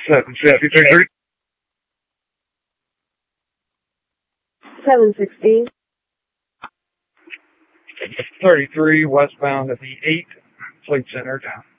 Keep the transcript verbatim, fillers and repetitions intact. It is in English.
seven sixty-three. seven sixteen. thirty-three westbound at the eight Fleet Center.